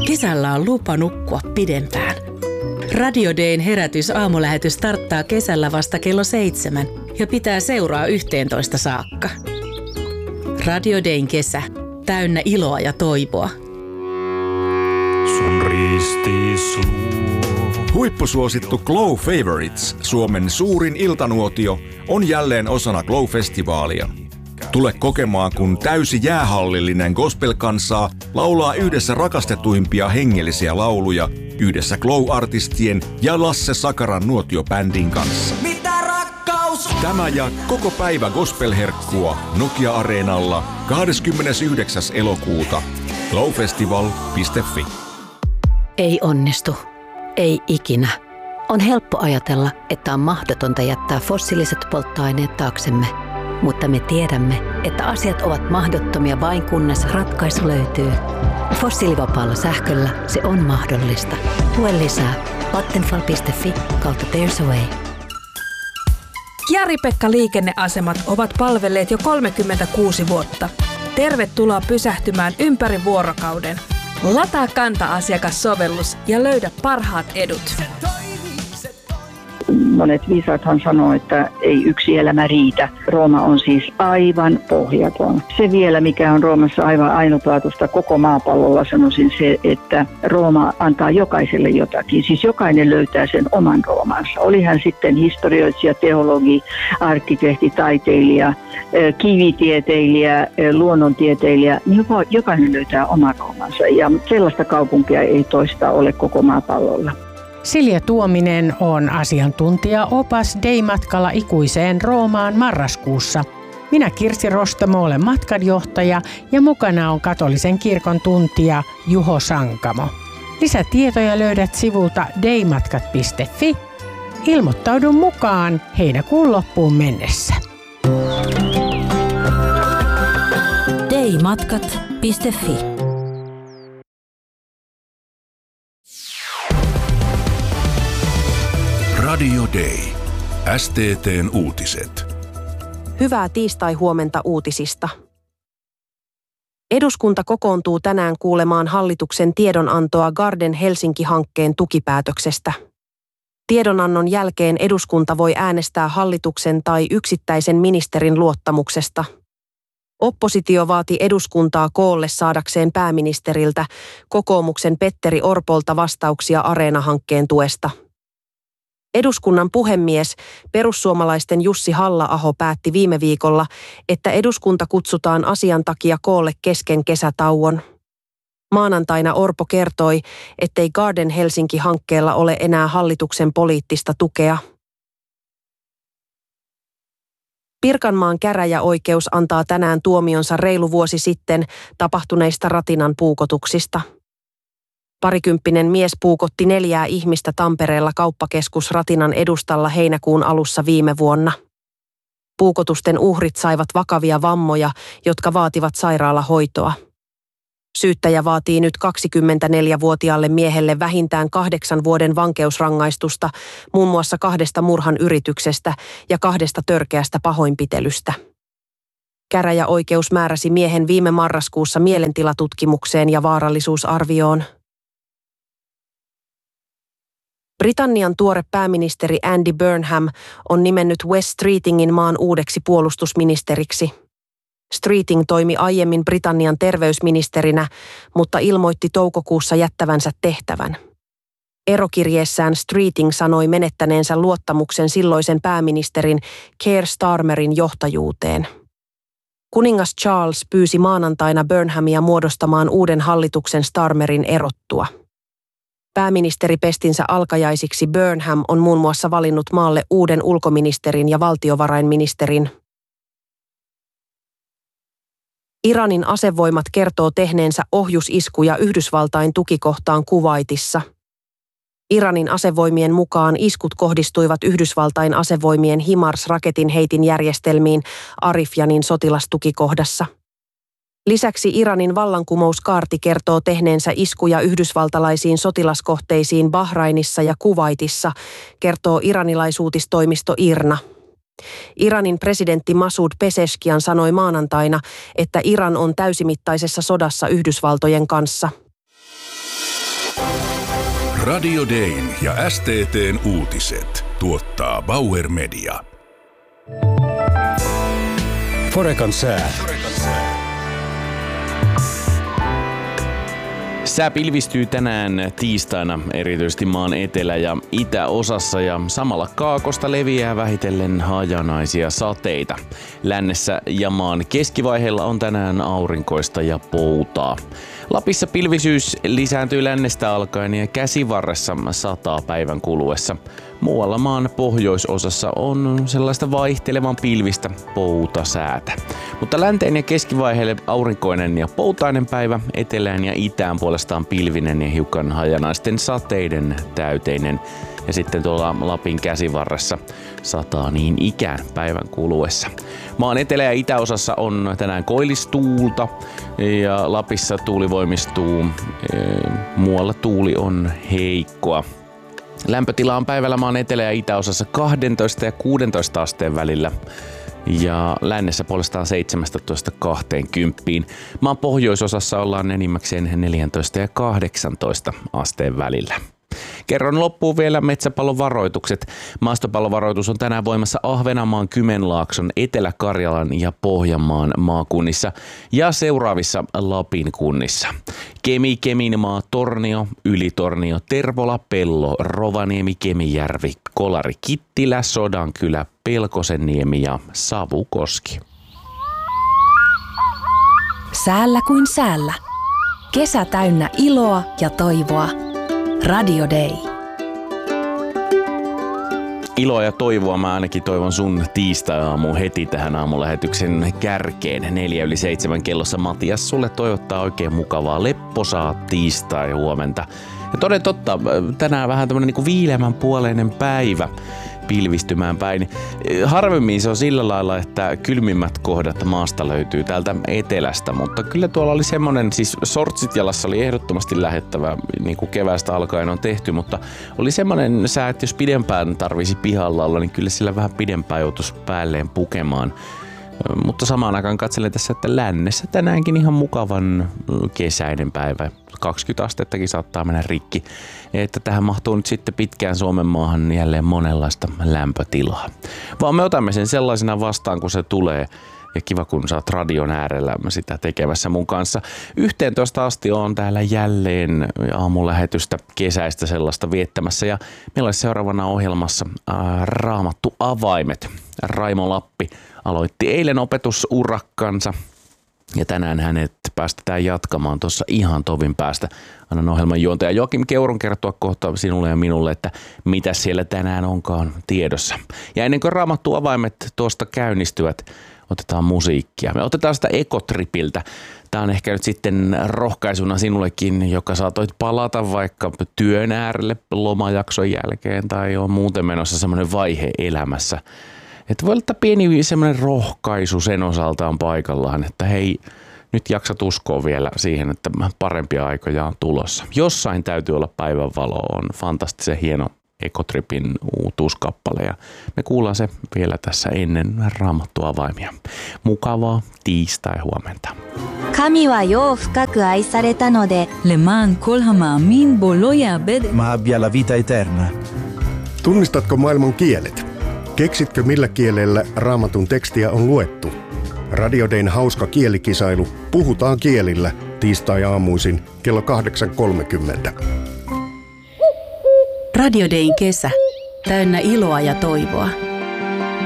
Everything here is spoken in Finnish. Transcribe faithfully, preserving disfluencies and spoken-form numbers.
Kesällä on lupa nukkua pidempään. Radio Dayn herätys aamulähetys starttaa kesällä vasta kello seitsemän ja pitää seuraa yhteentoista saakka. Radio Dayn kesä. Täynnä iloa ja toivoa. Sun ristis luo. Huippusuosittu Glow Favorites, Suomen suurin iltanuotio, on jälleen osana Glow-festivaalia. Tule kokemaan, kun täysi jäähallillinen gospel-kansaa laulaa yhdessä rakastetuimpia hengellisiä lauluja yhdessä Glow-artistien ja Lasse Sakaran nuotiobändin kanssa. Mitä rakkaus? Tämä ja koko päivä gospel-herkkua Nokia-areenalla kahdeskymmenesyhdeksäs elokuuta. glowfestival piste fi. Ei onnistu. Ei ikinä. On helppo ajatella, että on mahdotonta jättää fossiiliset polttoaineet taaksemme. Mutta me tiedämme, että asiat ovat mahdottomia vain kunnes ratkaisu löytyy. Fossiilivapaalla sähköllä se on mahdollista. Lue lisää vattenfall piste fi kautta there's a way. Jari-Pekka liikenneasemat ovat palvelleet jo kolmekymmentäkuusi vuotta. Tervetuloa pysähtymään ympäri vuorokauden. Lataa Kanta-asiakassovellus ja löydä parhaat edut. Monet viisaathan sanoo, että ei yksi elämä riitä. Rooma on siis aivan pohjaton. Se vielä, mikä on Roomassa aivan ainutlaatuista koko maapallolla, sanoisin se, että Rooma antaa jokaiselle jotakin. Siis jokainen löytää sen oman Roomansa. Oli hän sitten historioitsija, teologi, arkkitehti, taiteilija, kivitieteilijä, luonnontieteilijä. Niin jokainen löytää oman Roomansa ja sellaista kaupunkia ei toista ole koko maapallolla. Silja Tuominen on asiantuntija-opas Day-matkalla ikuiseen Roomaan marraskuussa. Minä Kirsi Rostamo olen matkanjohtaja ja mukana on katolisen kirkon tuntija Juho Sankamo. Lisätietoja löydät sivulta daymatkat piste fi. Ilmoittaudu mukaan heinäkuun loppuun mennessä. daymatkat piste fi. Radio Day. S T T:n uutiset. Hyvää tiistai-huomenta uutisista. Eduskunta kokoontuu tänään kuulemaan hallituksen tiedonantoa Garden Helsinki-hankkeen tukipäätöksestä. Tiedonannon jälkeen eduskunta voi äänestää hallituksen tai yksittäisen ministerin luottamuksesta. Oppositio vaati eduskuntaa koolle saadakseen pääministeriltä kokoomuksen Petteri Orpolta vastauksia Areena-hankkeen tuesta. Eduskunnan puhemies, perussuomalaisten Jussi Halla-aho päätti viime viikolla, että eduskunta kutsutaan asian takia koolle kesken kesätauon. Maanantaina Orpo kertoi, ettei Garden Helsinki-hankkeella ole enää hallituksen poliittista tukea. Pirkanmaan käräjäoikeus antaa tänään tuomionsa reilu vuosi sitten tapahtuneista Ratinan puukotuksista. Parikymppinen mies puukotti neljää ihmistä Tampereella kauppakeskus Ratinan edustalla heinäkuun alussa viime vuonna. Puukotusten uhrit saivat vakavia vammoja, jotka vaativat sairaalahoitoa. Syyttäjä vaatii nyt kaksikymmentäneljävuotiaalle miehelle vähintään kahdeksan vuoden vankeusrangaistusta, muun muassa kahdesta murhan yrityksestä ja kahdesta törkeästä pahoinpitelystä. Käräjäoikeus määräsi miehen viime marraskuussa mielentilatutkimukseen ja vaarallisuusarvioon. Britannian tuore pääministeri Andy Burnham on nimennyt Wes Streetingin maan uudeksi puolustusministeriksi. Streeting toimi aiemmin Britannian terveysministerinä, mutta ilmoitti toukokuussa jättävänsä tehtävän. Erokirjeessään Streeting sanoi menettäneensä luottamuksen silloisen pääministerin Keir Starmerin johtajuuteen. Kuningas Charles pyysi maanantaina Burnhamia muodostamaan uuden hallituksen Starmerin erottua. Pääministeripestinsä alkajaisiksi Burnham on muun muassa valinnut maalle uuden ulkoministerin ja valtiovarainministerin. Iranin asevoimat kertoo tehneensä ohjusiskuja Yhdysvaltain tukikohtaan Kuwaitissa. Iranin asevoimien mukaan iskut kohdistuivat Yhdysvaltain asevoimien HIMARS-raketin heitin järjestelmiin Arifjanin sotilastukikohdassa. Lisäksi Iranin vallankumouskaarti kertoo tehneensä iskuja yhdysvaltalaisiin sotilaskohteisiin Bahrainissa ja Kuwaitissa, kertoo iranilaisuutistoimisto I R N A. Iranin presidentti Masoud Pezeshkian sanoi maanantaina, että Iran on täysimittaisessa sodassa Yhdysvaltojen kanssa. Radio Dayn ja S T T:n uutiset tuottaa Bauer Media. Forecan sää. Sää pilvistyy tänään tiistaina erityisesti maan etelä- ja itäosassa ja samalla kaakosta leviää vähitellen hajanaisia sateita. Lännessä ja maan keskivaiheella on tänään aurinkoista ja poutaa. Lapissa pilvisyys lisääntyy lännestä alkaen ja käsivarressa sataa päivän kuluessa. Muualla maan pohjoisosassa on sellaista vaihtelevan pilvistä poutasäätä. Mutta länteen ja keskivaiheelle aurinkoinen ja poutainen päivä, etelään ja itään puolestaan pilvinen ja hiukan hajanaisten sateiden täyteinen. Ja sitten tuolla Lapin käsivarressa sataa niin ikään päivän kuluessa. Maan etelä- ja itäosassa on tänään koillistuulta ja Lapissa tuuli voimistuu. Muualla tuuli on heikkoa. Lämpötila on päivällä maan etelä- ja itäosassa kaksitoista ja kuusitoista asteen välillä ja lännessä puolestaan seitsemäntoista kaksikymmentä. Maan pohjoisosassa ollaan enimmäkseen neljätoista ja kahdeksantoista asteen välillä. Kerron loppuun vielä metsäpallon varoitukset. Maastopallovaroitus on tänään voimassa Ahvenanmaan, Kymenlaakson, Etelä-Karjalan ja Pohjanmaan maakunnissa ja seuraavissa Lapin kunnissa. Kemi, Keminmaa, Tornio, Ylitornio, Tervola, Pello, Rovaniemi, Kemijärvi, Kolari, Kittilä, Sodankylä, Pelkosenniemi ja Savukoski. Säällä kuin säällä. Kesä täynnä iloa ja toivoa. Radio Day. Iloa ja toivoa mä ainakin toivon sun tiistai-aamuun heti tähän aamulähetyksen kärkeen. Neljä yli seitsemän kellossa Matias sulle toivottaa oikein mukavaa lepposaa tiistai huomenta. Ja toden totta, tänään vähän tämmönen niinku viileämän puoleinen päivä pilvistymään päin. Harvemmin se on sillä lailla, että kylmimmät kohdat maasta löytyy täältä etelästä, mutta kyllä tuolla oli semmonen, siis sortsit jalassa oli ehdottomasti lähettävä, niin kuin keväästä alkaen on tehty, mutta oli semmonen sää, että jos pidempään tarvisi pihalla olla, niin kyllä sillä vähän pidempään joutuisi päälleen pukemaan. Mutta samaan aikaan katselen tässä, että lännessä tänäänkin ihan mukavan kesäinen päivä. kaksikymmentä astettakin saattaa mennä rikki. Että tähän mahtuu nyt sitten pitkään Suomen maahan jälleen monenlaista lämpötilaa. Vaan me otamme sen sellaisena vastaan, kun se tulee. Ja kiva, kun sä oot radion äärellä sitä tekemässä mun kanssa. yhteentoista asti on täällä jälleen aamulähetystä kesäistä sellaista viettämässä. Ja meillä olisi seuraavana ohjelmassa ää, Raamattu avaimet. Raimo Lappi aloitti eilen opetusurakkansa. Ja tänään hänet päästetään jatkamaan tuossa ihan tovin päästä. Annan ohjelman juontaja Joakim Keurun kertoa kohta sinulle ja minulle, että mitä siellä tänään onkaan tiedossa. Ja ennen kuin Raamattu avaimet tuosta käynnistyvät, otetaan musiikkia. Me otetaan sitä Ekotripiltä. Tämä on ehkä nyt sitten rohkaisuna sinullekin, joka saatoit palata vaikka työn äärelle lomajakson jälkeen tai on muuten menossa semmoinen vaihe elämässä. Että voi olla, että pieni semmoinen rohkaisu sen osalta on paikallaan, että hei, nyt jaksat uskoa vielä siihen, että parempia aikoja on tulossa. Jossain täytyy olla päivänvalo, on fantastisen hieno Ekotripin uutuuskappale ja me kuullaan se vielä tässä ennen Raamattu avaimia. Mukavaa tiistai-huomenta. 神は世を深く愛されたので למען כל המאמין בו לא יאבד Ma abbia la vita eterna. Tunnistatko maailman kielet? Keksitkö millä kielellä Raamatun tekstiä on luettu? Radio Dayn hauska kielikisailu Puhutaan kielillä tiistai-aamuisin kello kahdeksan kolmekymmentä. Radio Dayn kesä. Täynnä iloa ja toivoa.